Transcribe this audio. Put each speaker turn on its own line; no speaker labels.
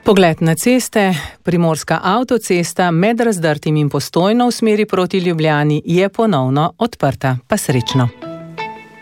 Pogled na ceste, Primorska avtocesta med Razdrtim in Postojno v smeri proti Ljubljani je ponovno odprta. Pa srečno.